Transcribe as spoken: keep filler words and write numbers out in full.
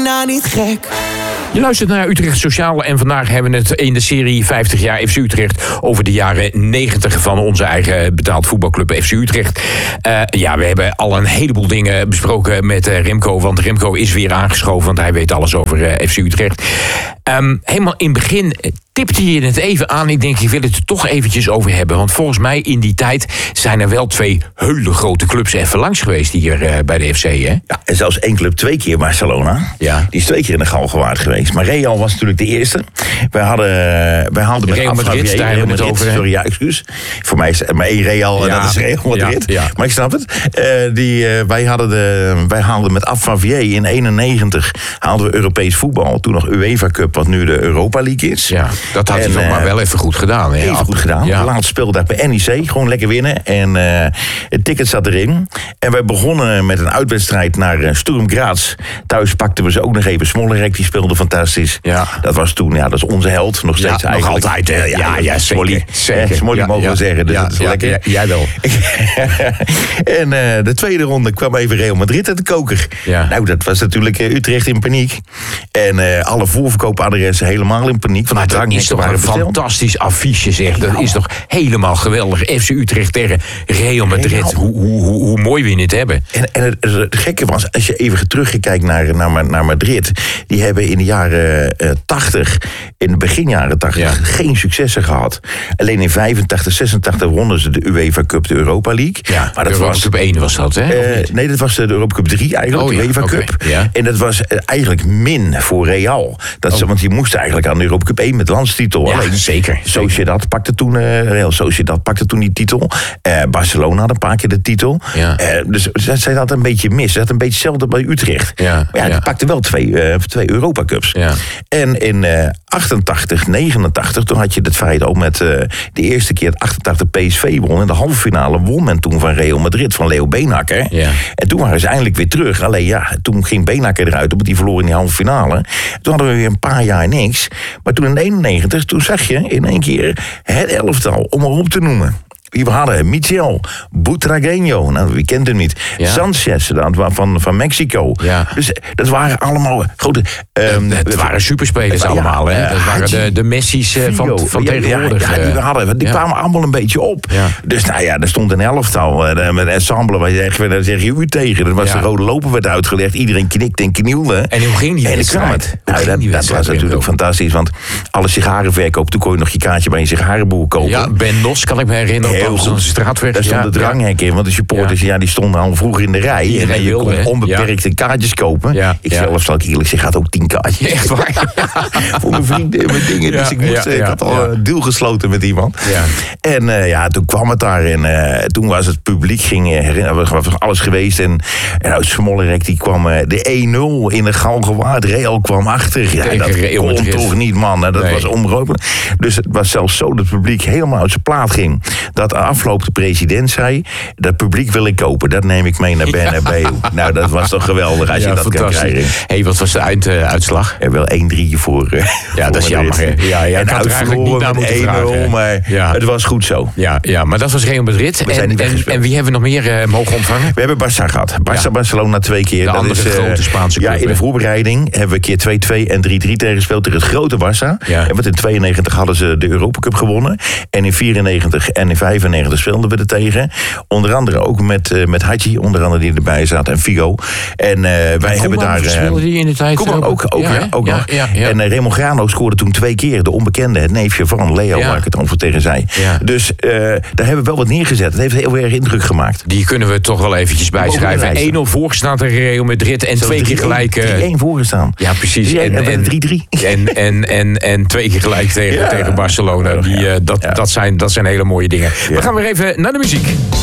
bijna niet gek. Je luistert naar Utrecht Sociaal en vandaag hebben we het in de serie vijftig jaar F C Utrecht over de jaren negentig van onze eigen betaald voetbalclub F C Utrecht. Uh, ja, we hebben al een heleboel dingen besproken met uh, Remco, want Remco is weer aangeschoven, want hij weet alles over uh, F C Utrecht. Um, helemaal in het begin tipte je het even aan. Ik denk, ik wil het er toch eventjes over hebben. Want volgens mij in die tijd zijn er wel twee hele grote clubs even langs geweest hier uh, bij de F C, hè? Ja, en zelfs één club twee keer, Barcelona. Ja. Die is twee keer in de Galgenwaard geweest. Maar Real was natuurlijk de eerste. Wij hadden, wij haalden met Real Madrid, daar hebben we het over. Sorry, ja, excuus. Voor mij is maar één Real en ja. dat is Real Madrid. Ja, ja. Maar ik snap het. Uh, die, uh, wij, hadden de, wij haalden met Affavier in eenennegentig haalden we Europees voetbal. Toen nog UEFA Cup, wat nu de Europa League is. Ja, dat had hij en, nog uh, maar wel even goed gedaan. Hè? Even goed gedaan. Ja. Laatst speelde daar bij N E C. Gewoon lekker winnen. En uh, het ticket zat erin. En wij begonnen met een uitwedstrijd naar uh, Sturm Graz. Thuis pakten we ze ook nog even. Smolenrek, die speelde fantastisch. Ja. Dat was toen, ja, dat is onze held. Nog steeds Ja, eigenlijk. nog altijd. Hè? Ja, ja, ja, Smolly. zeker. Smolly Ja, mogen ja, we zeggen. Dus ja, dat is ja, lekker. ja, jij wel. En uh, de tweede ronde kwam even Real Madrid uit de koker. Ja. Nou, dat was natuurlijk uh, Utrecht in paniek. En uh, alle voorverkoopadressen helemaal in paniek. Van Maar de dat is toch een fantastisch affiche, zeg. Dat is toch helemaal geweldig. F C Utrecht tegen Real Madrid. Hoe, hoe, hoe, hoe mooi we het hebben. En, en het, het gekke was, als je even terugkijkt naar, naar, naar Madrid. Die hebben in de jaren uh, tachtig, in de begin jaren tachtig, Ja. geen successen gehad. Alleen in vijfentachtig, zesentachtig wonnen ze de UEFA Cup, de Europa League. Ja, maar dat de Europa was Cup één was dat, hè? Of Uh, niet? nee, dat was de Europa Cup drie eigenlijk, Oh, de ja, UEFA oké, Cup. ja. En dat was uh, eigenlijk min voor Real. Dat ze, Oh. Want die moesten eigenlijk aan de Europa Cup één met landstitel. Ja, Alleen zeker. Sociedad pakte toen, uh, Real Sociedad pakte toen die titel. Uh, Barcelona had een paar keer de titel. Ja. Uh, dus zij, zij had een beetje mis. Ze had een beetje hetzelfde bij Utrecht. Ja, Maar ja, ja. die pakte wel twee, uh, twee Europa Cups. Ja. En in uh, achtentachtig, negenentachtig, toen had je het feit ook met uh, de eerste keer dat achtentachtig P S V won. In de halve finale won men toen van Real Madrid, van Leo Beenhakker. Ja. En toen waren ze eindelijk weer terug. Alleen ja, toen ging Beenhakker eruit, omdat hij verloor in die halve finale. Toen hadden we weer een paar jaar niks. Maar toen in eenennegentig, toen zag je in één keer het elftal, om maar op te noemen. Wie we hadden, Michel, Butragueño, nou, wie kent hem niet. Ja. Sanchez, dat, van, van Mexico. Ja. Dus dat waren allemaal grote... Um, Het waren superspelers ja, allemaal, hè? uh, Dat waren de, de Messi's uh, van, Figo. van Ja, tegenwoordig. Ja, ja, die, we uh, hadden, die ja. kwamen allemaal een beetje op. Ja. Dus nou ja, er stond een elftal uh, met ensemble. Waar je echt, daar zeg je u tegen. Dat was Ja. de rode loper werd uitgelegd. Iedereen knikte en knielde. En hoe ging die En ik kwam wedstrijd? het. Hoe Nou, ging dat, die dat wedstrijd, was natuurlijk Remco? fantastisch. Want alle sigarenverkoop, toen kon je nog je kaartje bij een sigarenboer kopen. Ja, Ben Nos kan ik me herinneren. Heel op goed. de straatweg. Daar stond Ja, het ja. dranghek in, want de supporters Ja. ja. die stonden al vroeg in de rij. Iedereen en je wilde, kon hè? onbeperkte kaartjes kopen. Ja, Ik ja. zelf, zal ik eerlijk zeggen, had ook tien kaartjes. Echt waar? Voor mijn vrienden en mijn dingen. Ja, dus ik, moest, ja, ik ja, had al ja. een deal gesloten met iemand. Ja. En uh, ja, toen kwam het daar. En uh, toen was het publiek, ging, uh, was alles geweest. En, en uit Smollerek, die kwam uh, de één nul in de Galgenwaard. Real kwam achter. Ja, Tegen dat Real kon Madrid. toch niet, man. Dat Nee. was onmogelijk. Dus het was zelfs zo dat het publiek helemaal uit zijn plaat ging. Dat afloop de president zei, dat publiek wil ik kopen. Dat neem ik mee naar Bernabeu. Nou, dat was toch geweldig als Ja, je dat kan fantastisch. krijgen. Hey, wat was de einduitslag? Er wel één drie voor. Uh, Ja, voor dat is jammer. hè. Madrid. Ja, ja, en ik had er eigenlijk niet naar moeten één nul, vragen. maar Ja. het was goed zo. Ja, ja, maar dat was Real Madrid. We zijn En, niet en, weggespeeld. en wie hebben we nog meer uh, mogen ontvangen? We hebben Barça gehad. Barça, Ja. Barcelona twee keer. De dat andere is, uh, grote Spaanse Ja, club, in de hè? voorbereiding hebben we een keer twee twee en drie drie tegengespeeld tegen het grote Barça. Ja. En want in tweeënnegentig hadden ze de Europa Cup gewonnen. En in vierennegentig en in vijfennegentig speelden we er tegen. Onder andere ook met, uh, met Hadji, onder andere die erbij zat, en Figo. En uh, wij hebben daar... Uh, speelde die in de tijd? Koeman ook, ook, ja, ja, hè? ook ja, nog. Ja, ja. En uh, Raymond Grano scoorde toen twee keer. De onbekende, het neefje van Leo, Ja. waar ik het over tegen zei. Ja. Dus uh, daar hebben we wel wat neergezet. Het heeft heel erg indruk gemaakt. Die kunnen we toch wel eventjes bijschrijven. lijsten. één nul voorgestaan tegen Real Madrid en twee keer gelijk. uh, drie één voorgestaan. Ja, precies. drie één En, en en, drie drie. en, en, en, en twee keer gelijk tegen, Ja. tegen Barcelona. Die, uh, dat, Ja. dat, zijn, dat zijn hele mooie dingen. We Ja. gaan weer even naar de muziek.